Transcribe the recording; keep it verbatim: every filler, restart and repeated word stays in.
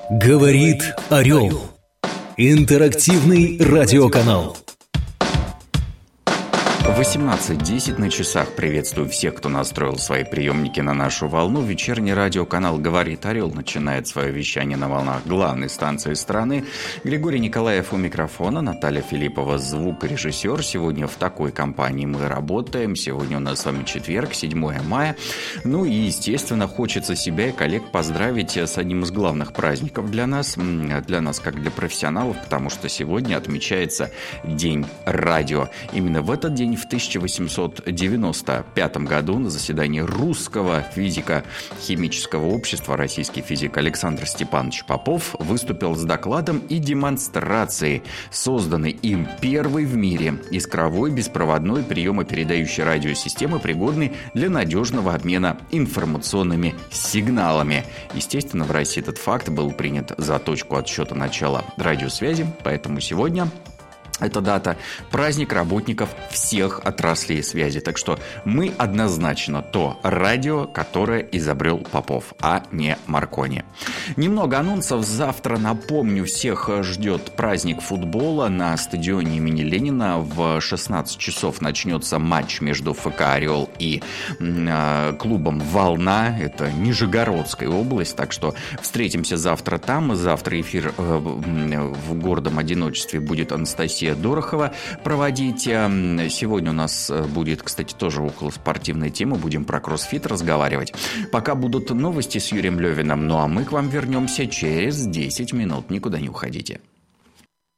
Говорит Орел. Интерактивный радиоканал. восемнадцать десять на часах. Приветствую всех, кто настроил свои приемники на нашу волну. Вечерний радиоканал «Говорит Орел» начинает свое вещание на волнах главной станции страны. Григорий Николаев у микрофона, Наталья Филиппова звукорежиссер. Сегодня в такой компании мы работаем. Сегодня у нас с вами четверг, седьмое мая. Ну и, естественно, хочется себя и коллег поздравить с одним из главных праздников для нас. Для нас, как для профессионалов, потому что сегодня отмечается День радио. Именно в этот день, в тысяча восемьсот девяносто пятом году, на заседании Русского физико-химического общества российский физик Александр Степанович Попов выступил с докладом и демонстрацией созданной им первой в мире искровой беспроводной приемопередающей радиосистемы, пригодной для надежного обмена информационными сигналами. Естественно, в России этот факт был принят за точку отсчета начала радиосвязи, поэтому сегодня эта дата – праздник работников всех отраслей связи. Так что мы однозначно то радио, которое изобрел Попов, а не Маркони. Немного анонсов. Завтра, напомню, всех ждет праздник футбола на стадионе имени Ленина. В шестнадцать часов начнется матч между ФК «Орел» и э, клубом «Волна». Это Нижегородская область. Так что встретимся завтра там. Завтра эфир э, в гордом одиночестве будет Анастасия Дорохова проводить. Сегодня у нас будет, кстати, тоже около спортивной темы. Будем про кроссфит разговаривать. Пока будут новости с Юрием Левиным. Ну а мы к вам вернемся через десять минут. Никуда не уходите.